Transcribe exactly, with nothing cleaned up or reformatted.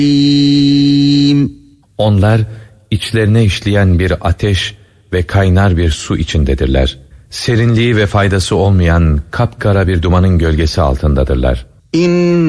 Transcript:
Onlar içlerine işleyen bir ateş ve kaynar bir su içindedirler. Serinliği ve faydası olmayan kapkara bir dumanın gölgesi altındadırlar. İn